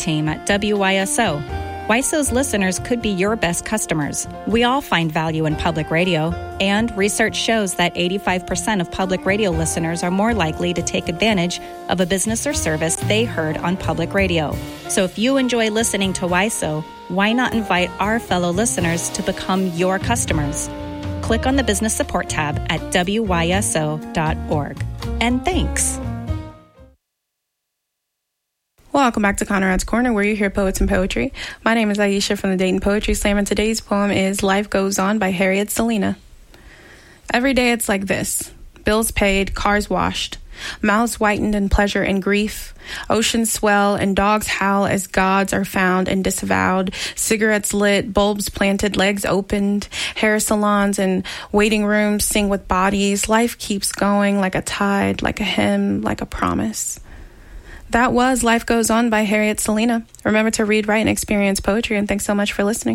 team at WYSO. WYSO's listeners could be your best customers. We all find value in public radio, and research shows that 85% of public radio listeners are more likely to take advantage of a business or service they heard on public radio. So if you enjoy listening to WYSO, why not invite our fellow listeners to become your customers? Click on the Business Support tab at WYSO.org. And thanks. Welcome back to Conrad's Corner, where you hear poets and poetry. My name is Aisha from the Dayton Poetry Slam, and today's poem is Life Goes On by Harriet Selena. Every day it's like this. Bills paid, cars washed, mouths whitened in pleasure and grief, oceans swell and dogs howl as gods are found and disavowed, cigarettes lit, bulbs planted, legs opened, hair salons and waiting rooms sing with bodies. Life keeps going like a tide, like a hymn, like a promise. That was Life Goes On by Harriet Selena. Remember to read, write, and experience poetry, and thanks so much for listening.